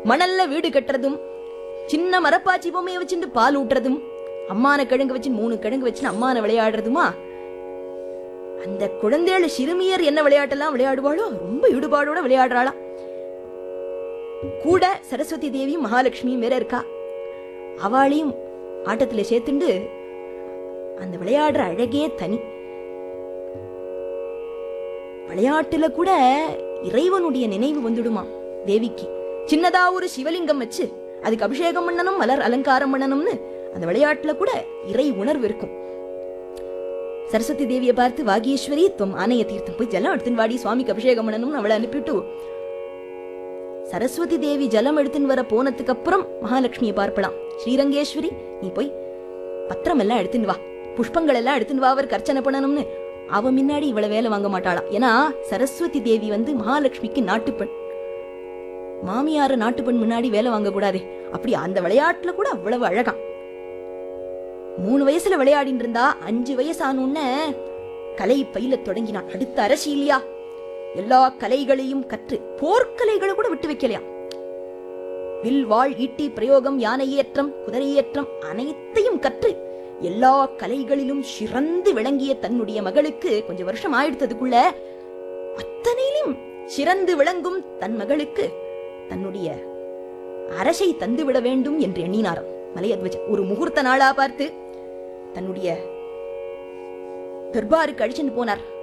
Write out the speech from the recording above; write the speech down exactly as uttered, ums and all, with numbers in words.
மணல்ல வீடு கட்டுறதும், சின்ன மரப்பாச்சி பொம்மையை வச்சுட்டு பால் ஊட்டுறதும், அம்மான கிழங்கு வச்சு மூணு கிழங்கு வச்சு அம்மான விளையாடுறதுமா. அந்த குழந்தைகள் சிறுமியர் என்ன விளையாட்டெல்லாம் விளையாடுவாளோ ரொம்ப ஈடுபாடோட விளையாடுறாளாம். கூட சரஸ்வதி தேவியும் மகாலட்சுமியும் வேற இருக்கா. அவளையும் ஆட்டத்துல சேர்த்துண்டு அந்த விளையாடுற அழகே தனி. விளையாட்டுல கூட இறைவனுடைய நினைவு வந்துடுமா தேவிக்கு. சின்னதா ஒரு சிவலிங்கம் வச்சு அதுக்கு அபிஷேகம் பண்ணணும், மலர் அலங்காரம் பண்ணணும்னு அந்த விளையாட்டுல கூட இறை உணர்வு இருக்கும். சரஸ்வதி தேவியை பார்த்து, வாகீஸ்வரி துவம் ஆனைய தீர்த்தம், போய் ஜலம் எடுத்துன்னு வாடி, சுவாமிக்கு அபிஷேகம் பண்ணணும்னு அவளை அனுப்பிட்டு சரஸ்வதி தேவி ஜலம் எடுத்துன்னு வர போனதுக்கு அப்புறம் மகாலட்சுமியை பார்ப்பலாம். ஸ்ரீரங்கேஸ்வரி நீ போய் பத்திரம் எல்லாம் எடுத்துன்னு வா, புஷ்பங்கள் எல்லாம் எடுத்துன்னு வா, அவர் கர்ச்சனை பண்ணணும்னு அவ முன்னாடி இவளை வேலை வாங்க மாட்டாளாம். ஏன்னா சரஸ்வதி தேவி வந்து மகாலட்சுமிக்கு நாட்டுப்பெண். மாமியார நாட்டுப்பெண் முன்னாடி வேலை வாங்க கூடாதே. அப்படி அந்த விளையாட்டுல கூட அவ்வளவு அழகா. மூணு வயசுல விளையாடிட்டு இருந்தா அஞ்சு வயசானோன்னு கலை பயில தொடங்கினான். அடுத்த அரசி இல்லையா, எல்லா கலைகளையும் கற்று போர்க்கலைகளை கூட விட்டு வைக்கலையா. வில், வாழ், ஈட்டி பிரயோகம், யானை ஏற்றம், குதிரை ஏற்றம் அனைத்தையும் கற்று எல்லா கலைகளிலும் சிறந்து விளங்கிய தன்னுடைய மகளுக்கு கொஞ்சம் வருஷம் ஆயிடுத்ததுக்குள்ள அத்தனையிலும் சிறந்து விளங்கும் தன் மகளுக்கு தன்னுடைய அரசை தந்துவிட வேண்டும் என்று எண்ணினாராம் மலையத்வஜ. ஒரு முகூர்த்த நாளா பார்த்து தன்னுடைய தர்பாருக்கு அழிச்சுட்டு போனார்.